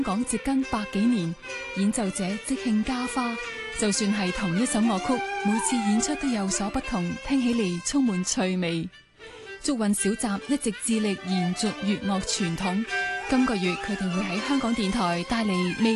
港植根百幾年，演奏者即興加花，就算係同一首樂曲，每次演出都有所不同，聽起嚟充滿趣味。竹韻小集一直致力延續粵樂傳統，今個月佢哋會喺香港電台帶嚟